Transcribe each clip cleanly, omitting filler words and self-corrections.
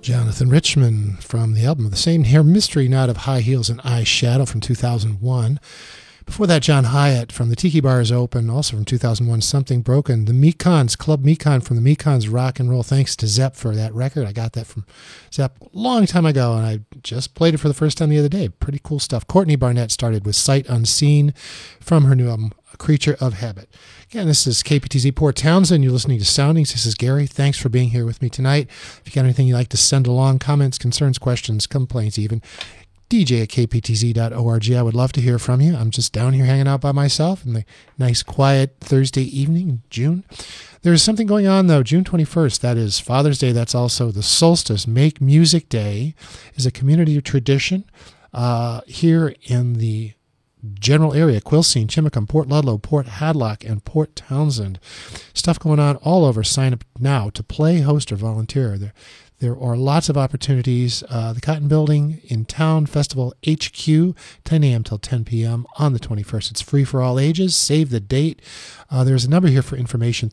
Jonathan Richman from the album of the same Hair Mystery Knot of High Heels and Eyeshadow from 2001. Before that, John Hyatt from the Tiki Bars Open, also from 2001, Something Broken. The Mekons, Club Mekon from the Mekons Rock and Roll. Thanks to Zepp for that record. I got that from Zepp a long time ago, and I just played it for the first time the other day. Pretty cool stuff. Courtney Barnett started with Sight Unseen from her new album, A Creature of Habit. Again, this is KPTZ Port Townsend. You're listening to Soundings. This is Gary. Thanks for being here with me tonight. If you got anything you'd like to send along, comments, concerns, questions, complaints even, DJ at kptz.org. I would love to hear from you. I'm just down here hanging out by myself in the nice, quiet Thursday evening in June. There's something going on, though. June 21st, that is Father's Day. That's also the solstice. Make Music Day is a community tradition here in the general area, Quilcene, Chimacum, Port Ludlow, Port Hadlock, and Port Townsend. Stuff going on all over. Sign up now to play, host, or volunteer. There are lots of opportunities. The Cotton Building in Town Festival HQ, 10 a.m. till 10 p.m. on the 21st. It's free for all ages. Save the date. There's a number here for information,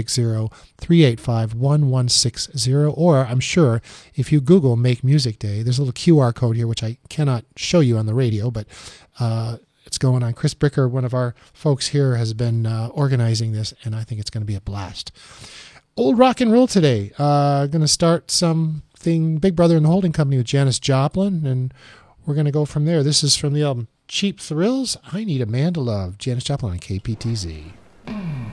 360-385-1160. Or I'm sure if you Google Make Music Day, there's a little QR code here, which I cannot show you on the radio, but it's going on. Chris Bricker, one of our folks here, has been organizing this, and I think it's going to be a blast. Old rock and roll today. Going to start something Big Brother and the Holding Company with Janis Joplin, and we're going to go from there. This is from the album Cheap Thrills. I Need a Man to Love. Janis Joplin on KPTZ.